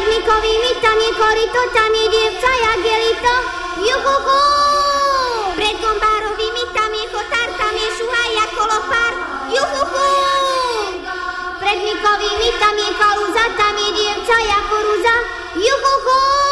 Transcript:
Pred Mikovými tam je korito, tam je dievca jak jelito. Juhuhu! Pred Gombárovými tam je chotár, tam je šuhaj jak kolopár. Juhuhu! Pred Mikovými tam je kalúza, tam je dievca jak koruza. Juhuhu!